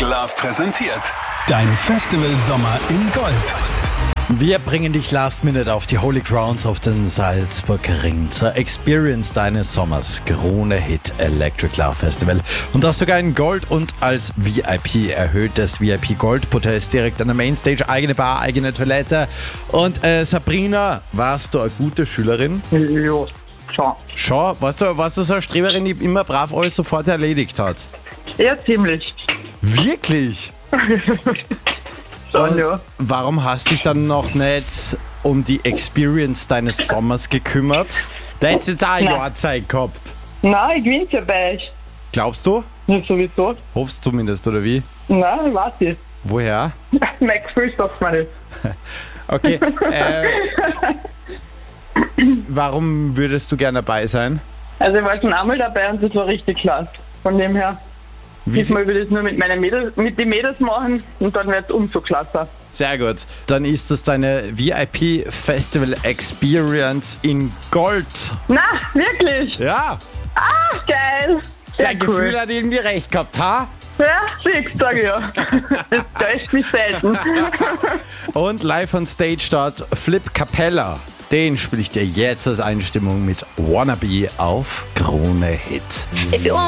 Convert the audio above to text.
Love präsentiert. Dein Festival-Sommer in Gold. Wir bringen dich last minute auf die Holy Grounds auf den Salzburger Ring zur Experience deines Sommers. Krone Hit Electric Love Festival. Und das sogar in Gold und als VIP. Erhöhtes VIP Gold-Protest direkt an der Mainstage. Eigene Bar, eigene Toilette. Und Sabrina, warst du eine gute Schülerin? Ja, schon. Schon? Warst du so eine Streberin, die immer brav alles sofort erledigt hat? Ja, ziemlich. Wirklich? Schon, ja. Warum hast du dich dann noch nicht um die Experience deines Sommers gekümmert? Da hättest du jetzt auch ein Nein. Jahr Zeit gehabt. Nein, ich gewinne ja bei euch. Glaubst du? Nicht sowieso. Hoffst zumindest, oder wie? Nein, ich weiß nicht. Woher? Mein Gefühl sagt mir nicht. Okay. Warum würdest du gerne dabei sein? Also ich war schon einmal dabei und das war richtig klasse. Von dem her. Diesmal will ich es nur mit den Mädels machen und dann wird es umso klasse. Sehr gut. Dann ist das deine VIP Festival Experience in Gold. Na, wirklich? Ja. Geil. Sehr Dein Gefühl cool. hat irgendwie recht gehabt, ha? Ja, siehst, sag ich ja. Das täuscht mich selten. Und live on Stage dort Flip Capella. Den spiele ich dir jetzt als Einstimmung mit Wannabe auf Krone Hit. If you want